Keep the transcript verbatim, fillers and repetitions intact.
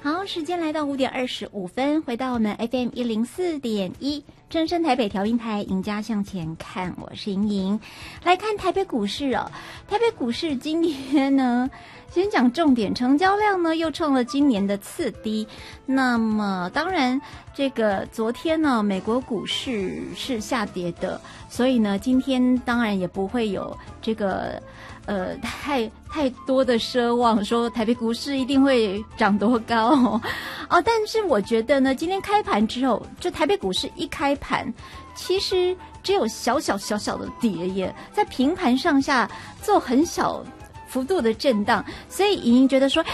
好，时间来到五点二十五分，回到我们 F M 一零四点一正声台北调音台，赢家向前看，我是莹莹。来看台北股市哦，台北股市今天呢，先讲重点，成交量呢又创了今年的次低。那么当然，这个昨天呢，美国股市是下跌的，所以呢，今天当然也不会有这个。呃，太太多的奢望，说台北股市一定会涨多高哦，哦，但是我觉得呢，今天开盘之后，就台北股市一开盘，其实只有小小小小的跌耶，在平盘上下做很小幅度的震荡，所以莹莹觉得说，